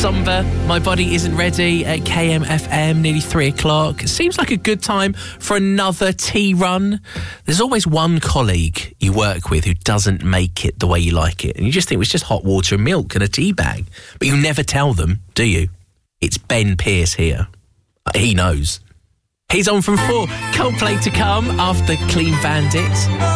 Somber, My Body Isn't Ready at KMFM, nearly 3 o'clock. Seems like a good time for another tea run. There's always one colleague you work with who doesn't make it the way you like it, and you just think it was just hot water and milk and a tea bag. But you never tell them, do you? It's Ben Pearce here. He knows. He's on from 4. Coldplay to come after Clean Bandit.